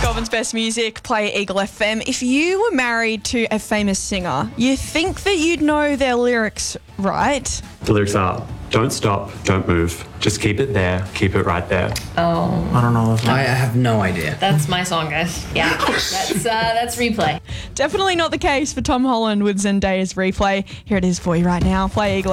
Goulburn's best music, play Eagle FM. If you were married to a famous singer, you think that you'd know their lyrics, right? The lyrics are, don't stop, don't move. Just keep it there, keep it right there. Oh. I don't know. I have no idea. That's my song, guys. Yeah, that's Replay. Definitely not the case for Tom Holland with Zendaya's Replay. Here it is for you right now. Play Eagle